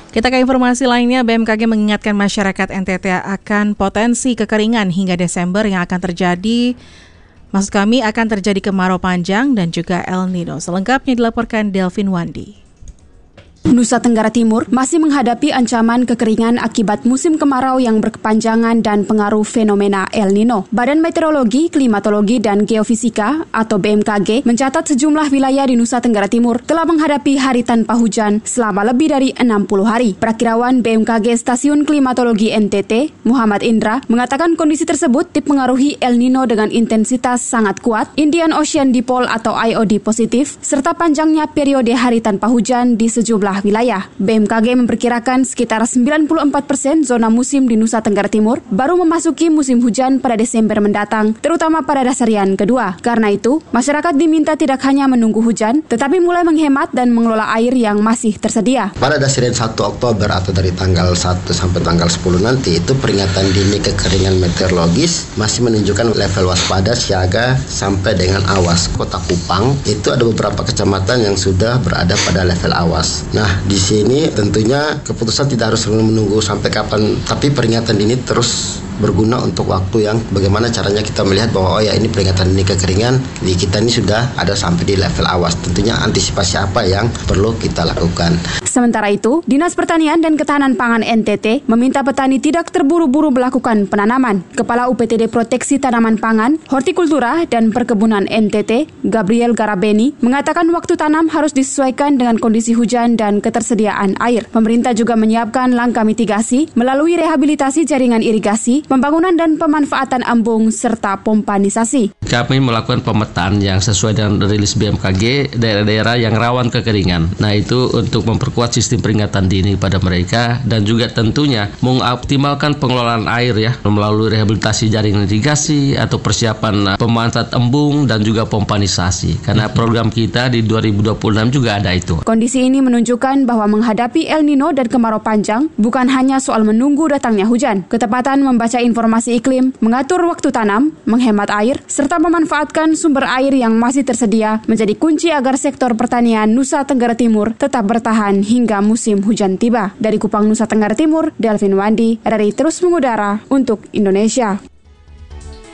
Kita ke informasi lainnya, BMKG mengingatkan masyarakat NTT akan potensi kekeringan hingga Desember yang akan terjadi. Maksud kami akan terjadi kemarau panjang dan juga El Nino. Selengkapnya dilaporkan Delvin Wandi. Nusa Tenggara Timur masih menghadapi ancaman kekeringan akibat musim kemarau yang berkepanjangan dan pengaruh fenomena El Nino. Badan Meteorologi, Klimatologi, dan Geofisika atau BMKG mencatat sejumlah wilayah di Nusa Tenggara Timur telah menghadapi hari tanpa hujan selama lebih dari 60 hari. Prakirawan BMKG Stasiun Klimatologi NTT, Muhammad Indra, mengatakan kondisi tersebut dipengaruhi El Nino dengan intensitas sangat kuat, Indian Ocean Dipole atau IOD positif, serta panjangnya periode hari tanpa hujan di sejumlah wilayah. BMKG memperkirakan sekitar 94% zona musim di Nusa Tenggara Timur baru memasuki musim hujan pada Desember mendatang, terutama pada dasarian kedua. Karena itu, masyarakat diminta tidak hanya menunggu hujan, tetapi mulai menghemat dan mengelola air yang masih tersedia. Pada dasarian 1 Oktober atau dari tanggal 1 sampai tanggal 10 nanti, itu peringatan dini kekeringan meteorologis masih menunjukkan level waspada, siaga, sampai dengan awas. Kota Kupang, itu ada beberapa kecamatan yang sudah berada pada level awas. Nah, di sini tentunya keputusan tidak harus menunggu sampai kapan, tapi peringatan ini terus berguna untuk waktu yang bagaimana caranya kita melihat bahwa ini peringatan dini kekeringan di kita ini sudah ada sampai di level awas. Tentunya antisipasi apa yang perlu kita lakukan. Sementara itu, Dinas Pertanian dan Ketahanan Pangan NTT meminta petani tidak terburu-buru melakukan penanaman. Kepala UPTD Proteksi Tanaman Pangan, Hortikultura dan Perkebunan NTT, Gabriel Garabeni, mengatakan waktu tanam harus disesuaikan dengan kondisi hujan dan ketersediaan air. Pemerintah juga menyiapkan langkah mitigasi melalui rehabilitasi jaringan irigasi, pembangunan dan pemanfaatan embung, serta pompanisasi. Kami melakukan pemetaan yang sesuai dengan rilis BMKG daerah-daerah yang rawan kekeringan. Nah, itu untuk memperkuat sistem peringatan dini pada mereka dan juga tentunya mengoptimalkan pengelolaan air ya melalui rehabilitasi jaringan irigasi atau persiapan pemanfaat embung dan juga pompanisasi. Karena program kita di 2026 juga ada itu. Kondisi ini menunjukkan bahwa menghadapi El Nino dan kemarau panjang bukan hanya soal menunggu datangnya hujan. Ketepatan membaca informasi iklim, mengatur waktu tanam, menghemat air, serta memanfaatkan sumber air yang masih tersedia menjadi kunci agar sektor pertanian Nusa Tenggara Timur tetap bertahan hingga musim hujan tiba. Dari Kupang, Nusa Tenggara Timur, Delvin Wandi, RRI terus mengudara untuk Indonesia.